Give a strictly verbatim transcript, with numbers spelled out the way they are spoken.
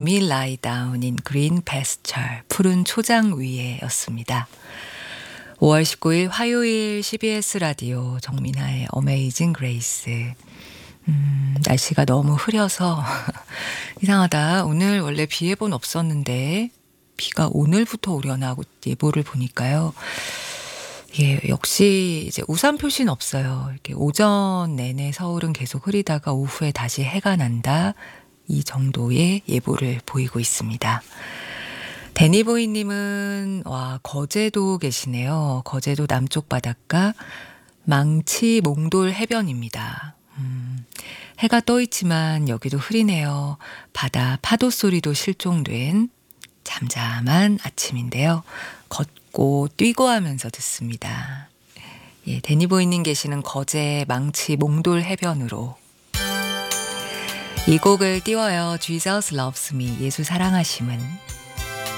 me lie down in green pasture, 푸른 초장 위에 였습니다. 오월 십구일 화요일 씨비에스 라디오 정민아의 어메이징 그레이스. 음, 날씨가 너무 흐려서 이상하다. 오늘 원래 비 예보는 없었는데 비가 오늘부터 오려나 하고 예보를 보니까요. 예, 역시 이제 우산 표시는 없어요. 이렇게 오전 내내 서울은 계속 흐리다가 오후에 다시 해가 난다. 이 정도의 예보를 보이고 있습니다. 데니보이님은 와 거제도 계시네요. 거제도 남쪽 바닷가 망치 몽돌 해변입니다. 음, 해가 떠 있지만 여기도 흐리네요. 바다 파도 소리도 실종된 잠잠한 아침인데요. 걷고 뛰고 하면서 듣습니다. 예, 데니보이님 계시는 거제 망치 몽돌 해변으로 이 곡을 띄워요. Jesus loves me. 예수 사랑하심은.